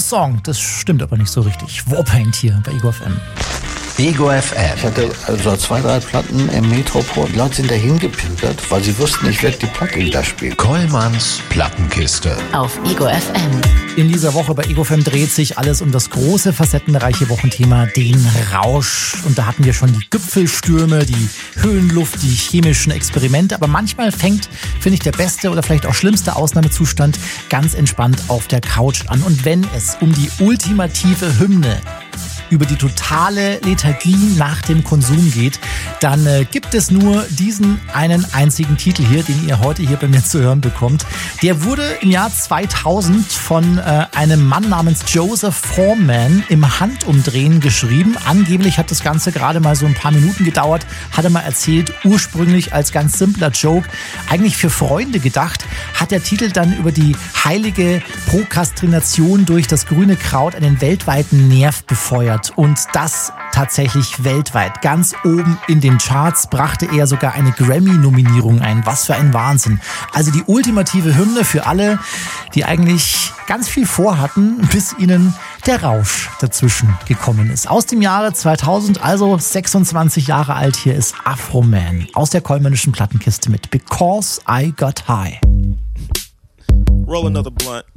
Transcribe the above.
Song. Das stimmt aber nicht so richtig. Warpaint hier bei Ego FM. Ego FM. Ich hatte also 2, 3 Platten im Metropol. Die Leute sind dahin gepilgert, weil sie wussten, ich werde die Platte da spielen. Kollmanns Plattenkiste. Auf Ego FM. In dieser Woche bei Ego FM dreht sich alles um das große, facettenreiche Wochenthema, den Rausch. Und da hatten wir schon die Gipfelstürme, die Höhenluft, die chemischen Experimente. Aber manchmal fängt, finde ich, der beste oder vielleicht auch schlimmste Ausnahmezustand ganz entspannt auf der Couch an. Und wenn es um die ultimative Hymne über die totale Lethargie nach dem Konsum geht, dann gibt es nur diesen einen einzigen Titel hier, den ihr heute hier bei mir zu hören bekommt. Der wurde im Jahr 2000 von einem Mann namens Joseph Foreman im Handumdrehen geschrieben. Angeblich hat das Ganze gerade mal so ein paar Minuten gedauert, hat er mal erzählt, ursprünglich als ganz simpler Joke, eigentlich für Freunde gedacht, hat der Titel dann über die heilige Prokrastination durch das grüne Kraut einen weltweiten Nerv befeuert. Und das tatsächlich weltweit. Ganz oben in den Charts brachte er sogar eine Grammy-Nominierung ein. Was für ein Wahnsinn. Also die ultimative Hymne für alle, die eigentlich ganz viel vorhatten, bis ihnen der Rausch dazwischen gekommen ist. Aus dem Jahre 2000, also 26 Jahre alt, hier ist Afroman aus der Kollmannischen Plattenkiste mit Because I Got High. Roll another blunt.